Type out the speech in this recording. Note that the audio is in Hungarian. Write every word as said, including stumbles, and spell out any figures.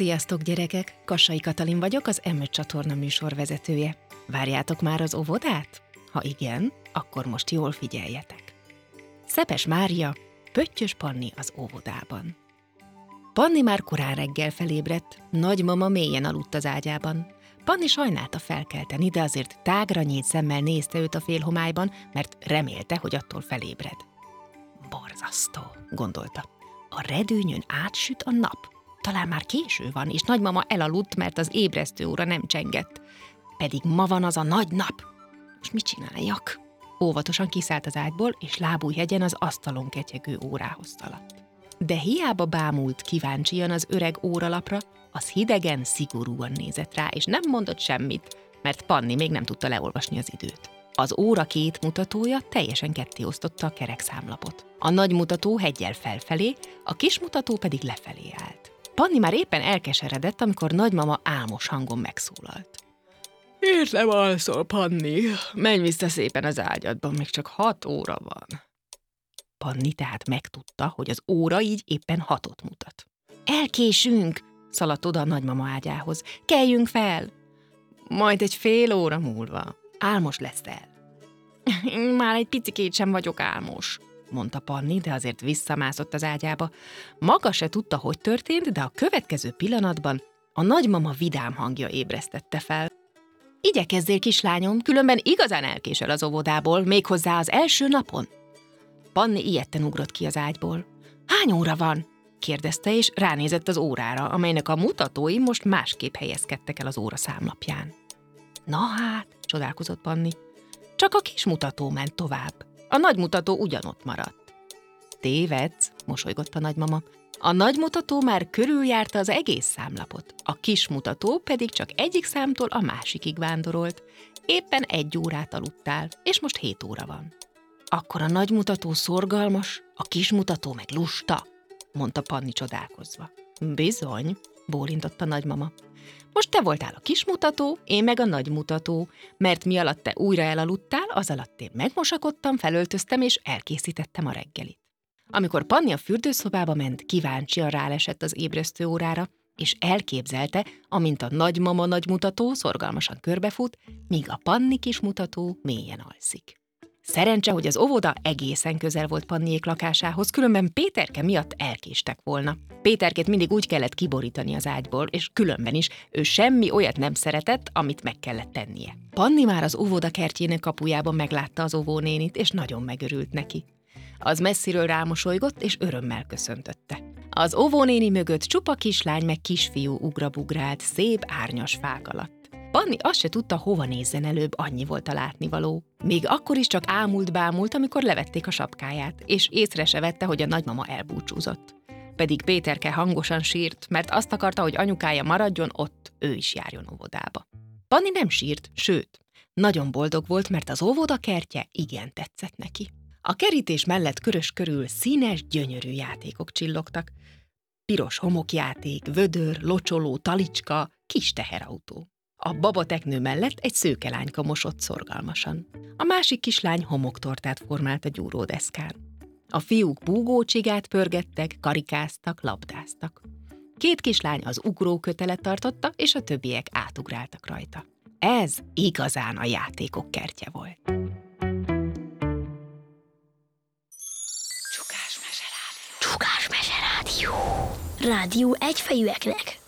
Sziasztok gyerekek! Kassai Katalin vagyok, az em öt csatorna műsorvezetője. Várjátok már az óvodát? Ha igen, akkor most jól figyeljetek. Szepes Mária, Pöttyös Panni az óvodában. Panni már korán reggel felébredt, nagymama mélyen aludt az ágyában. Panni sajnálta felkelteni, de azért tágra nyílt szemmel nézte őt a félhomályban, mert remélte, hogy attól felébred. Borzasztó, gondolta. A redőnyön átsüt a nap. Talán már késő van, és nagymama elaludt, mert az ébresztő óra nem csengett. Pedig ma van az a nagy nap. Most mit csináljak? Óvatosan kiszállt az ágyból, és lábújhegyen az asztalon ketyegő órához szaladt. De hiába bámult kíváncsian az öreg óralapra, az hidegen, szigorúan nézett rá, és nem mondott semmit, mert Panni még nem tudta leolvasni az időt. Az óra két mutatója teljesen kettéosztotta a kerek számlapot. A nagy mutató heggyel felfelé, a kis mutató pedig lefelé állt. Panni már éppen elkeseredett, amikor nagymama álmos hangon megszólalt. Miért nem alszol, Panni? Menj vissza szépen az ágyadban, még csak hat óra van. Panni tehát megtudta, hogy az óra így éppen hatot mutat. Elkésünk, szaladt oda a nagymama ágyához. Keljünk fel! Majd egy fél óra múlva. Álmos leszel. Már egy picikét sem vagyok álmos, mondta Panni, de azért visszamászott az ágyába. Maga se tudta, hogy történt, de a következő pillanatban a nagymama vidám hangja ébresztette fel. Igyekezzél, kislányom, különben igazán elkésel az óvodából, méghozzá az első napon. Panni ijedten ugrott ki az ágyból. Hány óra van? kérdezte, és ránézett az órára, amelynek a mutatói most másképp helyezkedtek el az óra számlapján. Na hát, csodálkozott Panni. Csak a kis mutató ment tovább. A nagy mutató ugyanott maradt. Tévedsz, mosolygott a nagymama. A nagy mutató már körüljárta az egész számlapot. A kis mutató pedig csak egyik számtól a másikig vándorolt. Éppen egy órát aludtál, és most hét óra van. Akkor a nagy mutató szorgalmas, a kis mutató meg lusta, mondta Panni csodálkozva. Bizony, bólintott a nagymama. Most te voltál a kis mutató, én meg a nagy mutató, mert mi alatt te újra elaludtál, az alatt én megmosakodtam, felöltöztem és elkészítettem a reggelit. Amikor Panni a fürdőszobába ment, kíváncsian rálesett az ébresztő órára, és elképzelte, amint a nagymama nagymutató szorgalmasan körbefut, míg a Panni kis mutató mélyen alszik. Szerencse, hogy az óvoda egészen közel volt Panniék lakásához, különben Péterke miatt elkéstek volna. Péterkét mindig úgy kellett kiborítani az ágyból, és különben is ő semmi olyat nem szeretett, amit meg kellett tennie. Panni már az óvoda kertjének kapujában meglátta az óvónénit, és nagyon megörült neki. Az messziről rámosolygott, és örömmel köszöntötte. Az óvónéni mögött csupa kislány meg kisfiú ugrabugrált szép árnyas fák alatt. Panni azt se tudta, hova nézzen előbb, annyi volt a látnivaló. Még akkor is csak ámult-bámult, amikor levették a sapkáját, és észre se vette, hogy a nagymama elbúcsúzott. Pedig Péterke hangosan sírt, mert azt akarta, hogy anyukája maradjon ott, ő is járjon óvodába. Panni nem sírt, sőt, nagyon boldog volt, mert az óvoda kertje igen tetszett neki. A kerítés mellett körös körül színes, gyönyörű játékok csillogtak. Piros homokjáték, vödör, locsoló, talicska, kis teherautó. A babateknő mellett egy szőke lányka mosott szorgalmasan. A másik kislány homoktortát formált a gyúródeszkán. A fiúk búgócsigát pörgettek, karikáztak, labdáztak. Két kislány az ugrókötelet tartotta, és a többiek átugráltak rajta. Ez igazán a játékok kertje volt. Csukás Mese Rádió. Csukás Mese Rádió. Rádió egyfejűeknek.